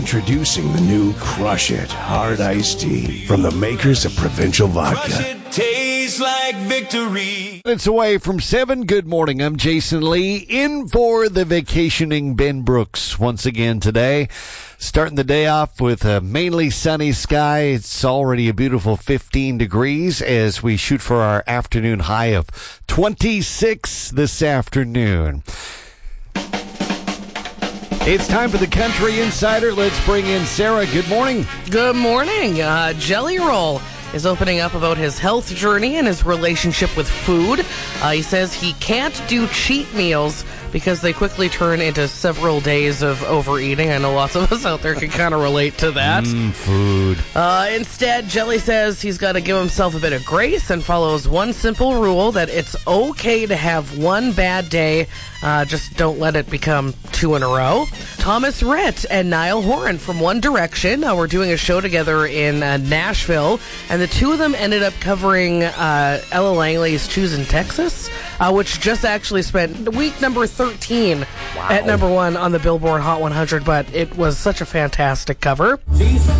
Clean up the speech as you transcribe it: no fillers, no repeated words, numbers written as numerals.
Introducing the new Crush It Hard Iced Tea from the makers of Provincial Vodka. Crush it, tastes like victory. It's away from 7. Good morning. I'm Jason Lee, in for the vacationing Ben Brooks once again today. Starting the day off with a mainly sunny sky. It's already a beautiful 15 degrees as we shoot for our afternoon high of 26 this afternoon. It's time for the Country Insider. Let's bring in Sarah. Good morning. Good morning. Jelly Roll is opening up about his health journey and his relationship with food. He says he can't do cheat meals because they quickly turn into several days of overeating. I know lots of us out there can kind of relate to that. Food. Instead, Jelly says he's got to give himself a bit of grace and follows one simple rule, that it's okay to have one bad day. Just don't let it become 2 in a row. Thomas Rhett and Niall Horan from One Direction were doing a show together in Nashville, and the two of them ended up covering Ella Langley's Choosin' Texas, which just actually spent week number 13 at number 1 on the Billboard Hot 100, but it was such a fantastic cover.